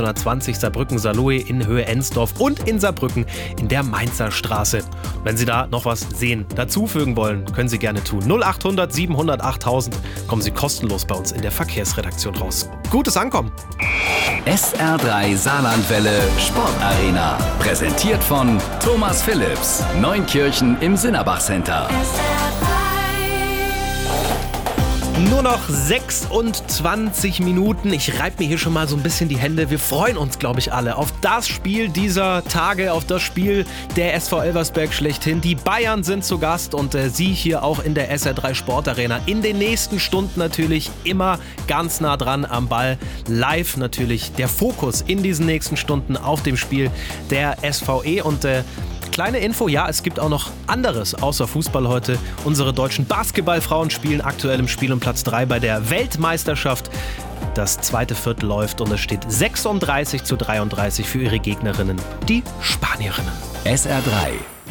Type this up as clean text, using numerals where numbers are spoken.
620 Saarbrücken-Saarlouis in Höhe Ensdorf und in Saarbrücken in der Mainzer Straße. Und wenn Sie da noch was sehen, dazufügen wollen, können Sie gerne tun. 0800 700 8000 kommen Sie kostenlos bei uns in der Verkehrsredaktion raus. Gutes Ankommen! SR3 Saarlandwelle Sportarena. Präsentiert von Thomas Phillips. Neunkirchen im Sinnerbach Center. Nur noch 26 Minuten. Ich reibe mir hier schon mal so ein bisschen die Hände. Wir freuen uns, glaube ich, alle auf das Spiel dieser Tage, auf das Spiel der SV Elversberg schlechthin. Die Bayern sind zu Gast und Sie hier auch in der SR3 Sportarena. In den nächsten Stunden natürlich immer ganz nah dran am Ball. Live natürlich der Fokus in diesen nächsten Stunden auf dem Spiel der SVE und kleine Info, ja, es gibt auch noch anderes außer Fußball heute. Unsere deutschen Basketballfrauen spielen aktuell im Spiel um Platz 3 bei der Weltmeisterschaft. Das zweite Viertel läuft und es steht 36:33 für ihre Gegnerinnen, die Spanierinnen. SR3